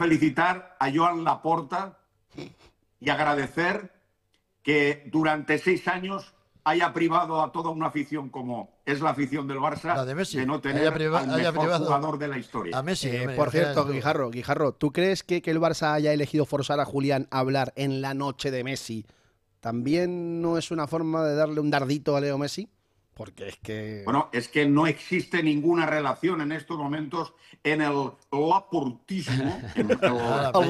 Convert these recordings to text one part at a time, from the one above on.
felicitar a Joan Laporta y agradecer que durante 6 años haya privado a toda una afición como es la afición del Barça de no tener al mejor jugador de la historia. A Messi, por cierto, Guijarro, ¿tú crees que el Barça haya elegido forzar a Julián a hablar en la noche de Messi también no es una forma de darle un dardito a Leo Messi? Porque es que... Bueno, es que no existe ninguna relación en estos momentos en el laportismo. Al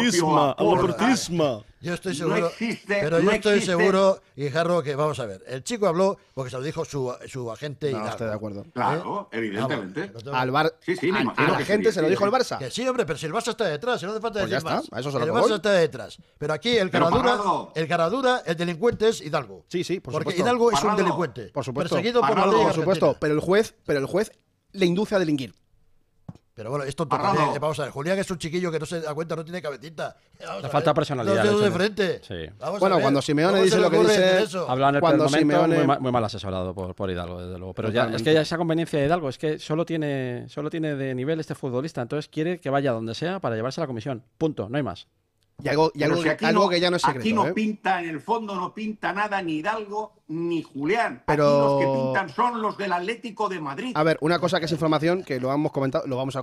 laportismo. Yo estoy seguro, no existe, pero no yo estoy existe. seguro, Guijarro, que vamos a ver. El chico habló porque se lo dijo su agente. No, estoy de acuerdo. Claro, evidentemente. Al Bar... Sí, me imagino a la que gente sí, se lo dijo el Barça. Que sí, hombre, pero si el Barça está detrás, si no hace falta Pues decir ya más. está, a eso se lo El pongo. Barça está detrás. Pero aquí el caradura, el delincuente es Hidalgo. Sí, por porque supuesto. Hidalgo es un Parrado. delincuente. Por supuesto. Perseguido por la ley Por supuesto, argentina. pero el juez le induce a delinquir. Pero bueno, es tonto también. Vamos a ver, Julián es un chiquillo que no se da cuenta, no tiene cabecita. Le falta personalidad. Dos dedos de frente. Sí. Bueno, cuando Simeone dice lo que dice... Habla en el cuando peor momento, Simeone... muy mal asesorado por Hidalgo, desde luego. Pero ya, es que ya esa conveniencia de Hidalgo es que solo tiene de nivel este futbolista. Entonces quiere que vaya donde sea para llevarse a la comisión. Punto, no hay más. Y algo que ya no es secreto. Aquí no pinta, en el fondo no pinta nada ni Hidalgo ni Julián. Pero... Aquí los que pintan son los del Atlético de Madrid. A ver, una cosa que es información, que lo hemos comentado, pero lo vamos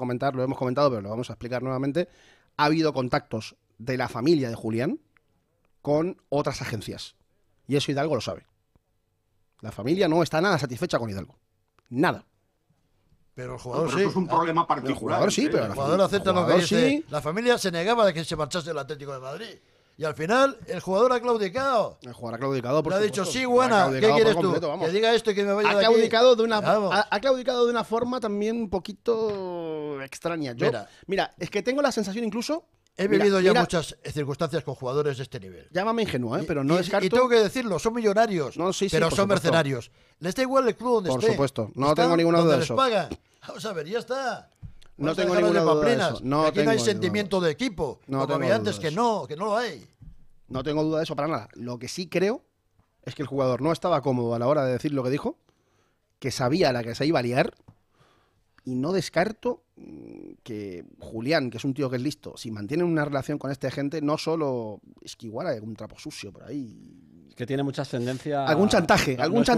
a explicar nuevamente. Ha habido contactos de la familia de Julián con otras agencias. Y eso Hidalgo lo sabe. La familia no está nada satisfecha con Hidalgo. Nada. Pero el jugador pero sí. eso es un problema particular. El jugador sí, pero el jugador acepta lo que dice. Sí. La familia se negaba de que se marchase del Atlético de Madrid. Y al final, el jugador ha claudicado. El jugador ha claudicado, por Le ha supuesto. dicho, sí, buena, ¿qué quieres tú? Que diga esto y que me vaya de aquí. Ha claudicado de una forma también un poquito extraña. Mira, es que tengo la sensación incluso... He vivido ya muchas circunstancias con jugadores de este nivel. Llámame ingenuo, pero no descarto... Y tengo que decirlo, son millonarios, pero son mercenarios. Les da igual el club donde esté. Por supuesto, no tengo ninguna duda de eso. Vamos a ver, ya está. No tengo ninguna duda de eso. Aquí no hay sentimiento de equipo. Como había antes, que no lo hay. No tengo duda de eso para nada. Lo que sí creo es que el jugador no estaba cómodo a la hora de decir lo que dijo, que sabía la que se iba a liar, y no descarto que Julián, que es un tío que es listo, si mantiene una relación con este agente, no solo es que igual hay algún trapo sucio por ahí. Que tiene mucha ascendencia. Algún chantaje,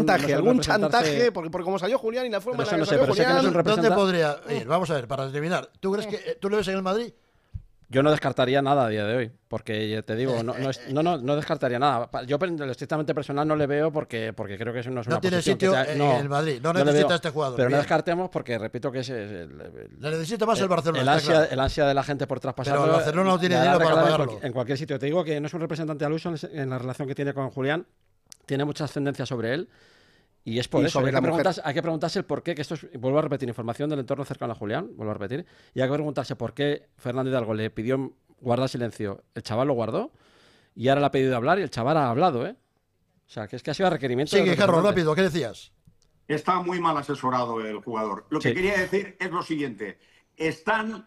porque como salió Julián y la forma en la que salió Julián... ¿Dónde podría ir? Vamos a ver, para terminar. ¿Tú crees que tú le ves en el Madrid? Yo no descartaría nada a día de hoy, porque te digo, no descartaría nada. Yo estrictamente personal no le veo porque creo que eso no es una tiene posición sitio en el Madrid, no necesita este jugador. Pero no descartemos porque, repito, que le necesita más el Barcelona. El ansia de la gente por traspasarlo. Pero el Barcelona no tiene dinero para pagarlo. En cualquier sitio. Te digo que no es un representante al uso en la relación que tiene con Julián. Tiene mucha ascendencia sobre él. Y es por eso, hay que preguntarse el por qué, que esto es, vuelvo a repetir, información del entorno cercano a Julián, vuelvo a repetir, y hay que preguntarse por qué Fernando Hidalgo le pidió guardar silencio, el chaval lo guardó, y ahora le ha pedido hablar y el chaval ha hablado, ¿eh? O sea, que es que ha sido a requerimiento... Sí, Guijarro, rápido, ¿qué decías? Está muy mal asesorado el jugador. Lo que quería decir es lo siguiente, están...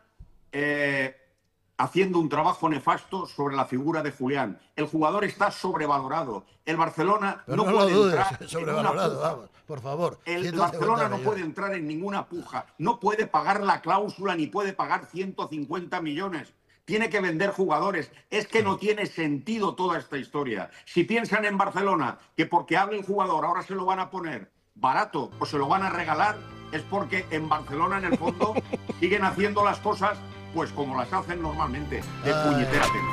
haciendo un trabajo nefasto sobre la figura de Julián. El jugador está sobrevalorado. El Barcelona no puede entrar sobrevalorado, vamos, por favor. El Barcelona no puede entrar en ninguna puja. No puede pagar la cláusula ni puede pagar 150 millones. Tiene que vender jugadores. Es que no tiene sentido toda esta historia. Si piensan en Barcelona que porque hable el jugador ahora se lo van a poner barato o se lo van a regalar, es porque en Barcelona en el fondo siguen haciendo las cosas pues como las hacen normalmente, de puñetera pena.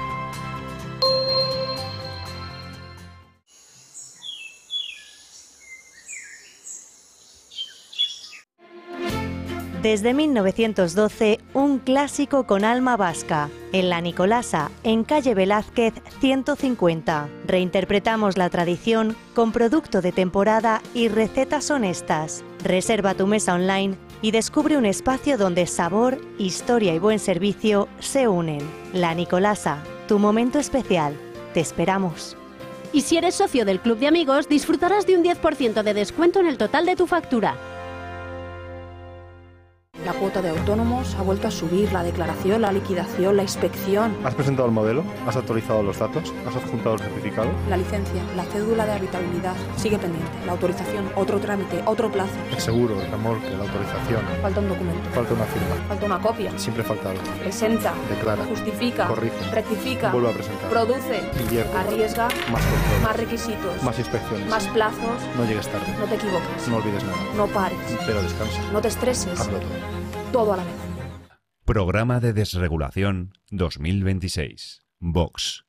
Desde 1912, un clásico con alma vasca. En La Nicolasa, en calle Velázquez 150. Reinterpretamos la tradición con producto de temporada y recetas honestas. Reserva tu mesa online y descubre un espacio donde sabor, historia y buen servicio se unen. La Nicolasa, tu momento especial. Te esperamos. Y si eres socio del Club de Amigos, disfrutarás de un 10% de descuento en el total de tu factura. La cuota de autónomos ha vuelto a subir, la declaración, la liquidación, la inspección. ¿Has presentado el modelo? ¿Has actualizado los datos? ¿Has adjuntado el certificado? La licencia, la cédula de habitabilidad, sigue pendiente. La autorización, otro trámite, otro plazo. El seguro, el remolque, la autorización. Falta un documento. Falta una firma. Falta una copia. Siempre falta algo. Presenta. Declara. Justifica. Corrige. Rectifica. Vuelve a presentar. Produce. Invierte. Arriesga. Más control. Más requisitos. Más inspecciones. Más plazos. No llegues tarde. No te equivoques. No olvides nada. No pares. Pero descansa. No te estreses. Hazlo todo. Todo a la vez. Programa de Desregulación 2026. Vox.